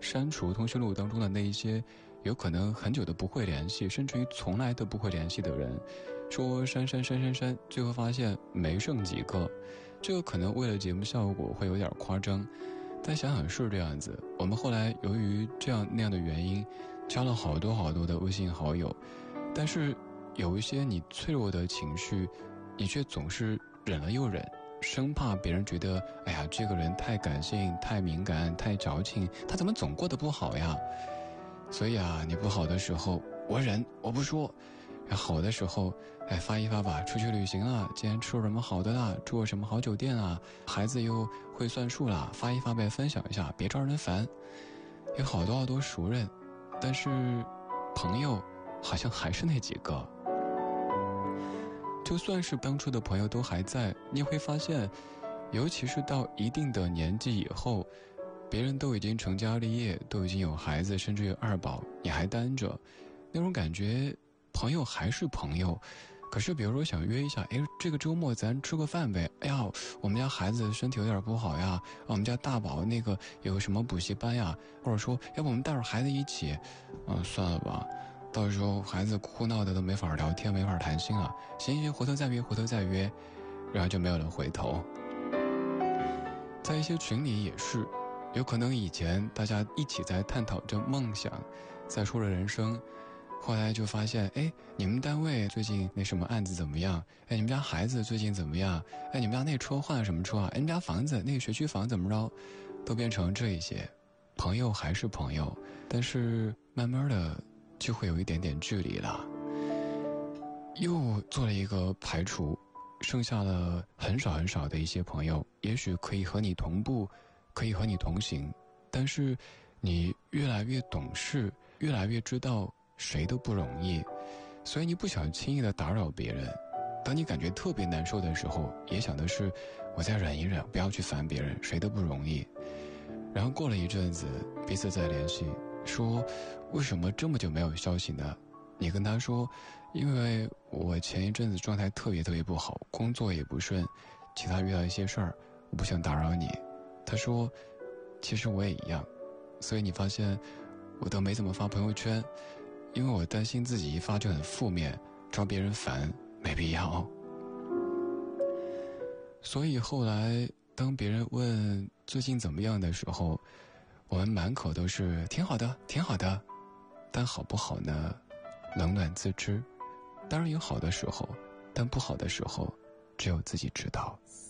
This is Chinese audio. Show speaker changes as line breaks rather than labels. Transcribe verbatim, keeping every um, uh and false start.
删除通讯录当中的那一些有可能很久都不会联系，甚至于从来都不会联系的人，说删删删删删，最后发现没剩几个。这个可能为了节目效果会有点夸张，但想想是这样子。我们后来由于这样那样的原因，加了好多好多的微信好友，但是有一些你脆弱的情绪，你却总是忍了又忍，生怕别人觉得，哎呀，这个人太感性、太敏感、太矫情，他怎么总过得不好呀？所以啊，你不好的时候我忍，我不说；好的时候，哎，发一发吧，出去旅行了，今天吃了什么好的啦，住了什么好酒店啊，孩子又会算数啦，发一发呗，分享一下，别招人烦。有好多好多熟人，但是朋友好像还是那几个。就算是当初的朋友都还在，你会发现，尤其是到一定的年纪以后，别人都已经成家立业，都已经有孩子，甚至有二宝，你还单着，那种感觉，朋友还是朋友。可是比如说想约一下，哎，这个周末咱吃个饭呗。哎呀，我们家孩子身体有点不好呀，我们家大宝那个有什么补习班呀，或者说要不我们带着孩子一起，嗯，算了吧，到时候孩子哭闹的都没法聊天，没法谈心了。行行，回头再约，回头再约，然后就没有了回头。在一些群里也是，有可能以前大家一起在探讨着梦想，在说着人生，后来就发现，哎，你们单位最近那什么案子怎么样？哎，你们家孩子最近怎么样？哎，你们家那车换了什么车啊？哎，你们家房子那个学区房怎么着？都变成这一些。朋友还是朋友，但是慢慢的就会有一点点距离了。又做了一个排除，剩下了很少很少的一些朋友，也许可以和你同步，可以和你同行，但是你越来越懂事，越来越知道谁都不容易，所以你不想轻易的打扰别人。当你感觉特别难受的时候，也想的是我再忍一忍，不要去烦别人，谁都不容易。然后过了一阵子，彼此再联系，说为什么这么久没有消息呢？你跟他说，因为我前一阵子状态特别特别不好，工作也不顺，其他遇到一些事儿，我不想打扰你。他说其实我也一样，所以你发现我都没怎么发朋友圈，因为我担心自己一发就很负面，招别人烦，没必要。所以后来当别人问最近怎么样的时候，我们满口都是挺好的挺好的，但好不好呢，冷暖自知。当然有好的时候，但不好的时候只有自己知道。